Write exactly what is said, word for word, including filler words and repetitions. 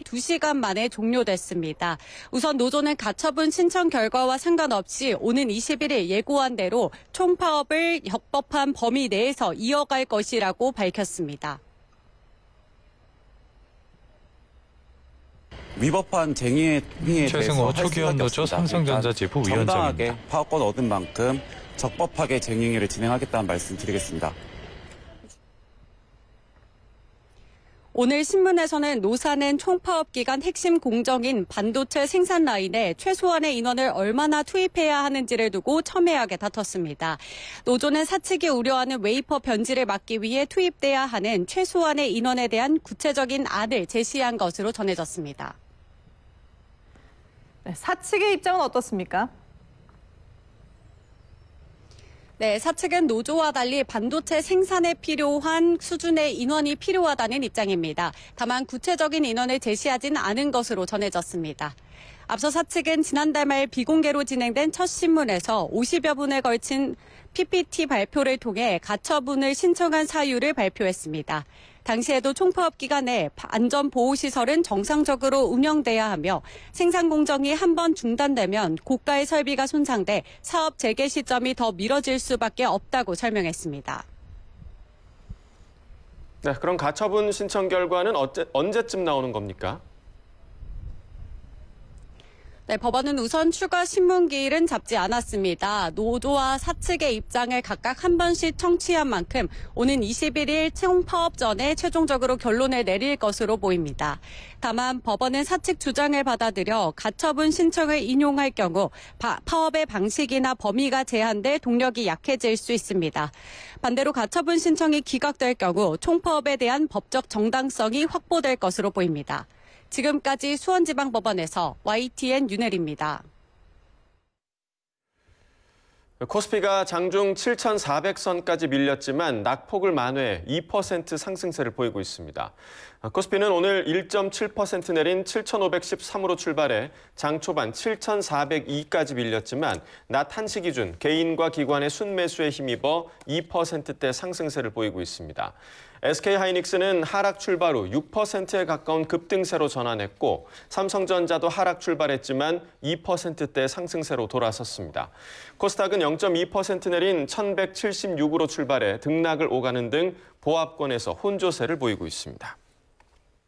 두 시간 만에 종료됐습니다. 우선 노조는 가처분 신청 결과와 상관없이 오는 이십일 일 예고한 대로 총파업을 적법한 범위 내에서 이어갈 것이라고 밝혔습니다. 위법한 쟁의 행위에 최승호 대해서 초기현 노조 삼성전자 지부 위원장입니다. 정당하게 파업권 얻은 만큼 적법하게 쟁의 행위를 진행하겠다는 말씀 드리겠습니다. 오늘 신문에서는 노사는 총파업 기간 핵심 공정인 반도체 생산 라인에 최소한의 인원을 얼마나 투입해야 하는지를 두고 첨예하게 다퉜습니다. 노조는 사측이 우려하는 웨이퍼 변질을 막기 위해 투입돼야 하는 최소한의 인원에 대한 구체적인 안을 제시한 것으로 전해졌습니다. 네, 사측의 입장은 어떻습니까? 네, 사측은 노조와 달리 반도체 생산에 필요한 수준의 인원이 필요하다는 입장입니다. 다만 구체적인 인원을 제시하진 않은 것으로 전해졌습니다. 앞서 사측은 지난달 말 비공개로 진행된 첫 신문에서 오십여 분에 걸친 피피티 발표를 통해 가처분을 신청한 사유를 발표했습니다. 당시에도 총파업 기간에 안전보호시설은 정상적으로 운영돼야 하며 생산 공정이 한번 중단되면 고가의 설비가 손상돼 사업 재개 시점이 더 미뤄질 수밖에 없다고 설명했습니다. 네, 그럼 가처분 신청 결과는 어째, 언제쯤 나오는 겁니까? 네, 법원은 우선 추가 신문기일은 잡지 않았습니다. 노조와 사측의 입장을 각각 한 번씩 청취한 만큼 오는 이십일 일 총파업 전에 최종적으로 결론을 내릴 것으로 보입니다. 다만 법원은 사측 주장을 받아들여 가처분 신청을 인용할 경우 파, 파업의 방식이나 범위가 제한돼 동력이 약해질 수 있습니다. 반대로 가처분 신청이 기각될 경우 총파업에 대한 법적 정당성이 확보될 것으로 보입니다. 지금까지 수원지방법원에서 와이티엔 윤혜리입니다. 코스피가 장중 칠천사백 선까지 밀렸지만 낙폭을 만회해 이 퍼센트 상승세를 보이고 있습니다. 코스피는 오늘 일 점 칠 퍼센트 내린 칠천오백십삼으로 출발해 장 초반 칠천사백이까지 밀렸지만 낮 한 시 기준 개인과 기관의 순매수에 힘입어 이 퍼센트대 상승세를 보이고 있습니다. 에스케이하이닉스는 하락 출발 후 육 퍼센트에 가까운 급등세로 전환했고 삼성전자도 하락 출발했지만 이 퍼센트대 상승세로 돌아섰습니다. 코스닥은 영 점 이 퍼센트 내린 천백칠십육으로 출발해 등락을 오가는 등 보합권에서 혼조세를 보이고 있습니다.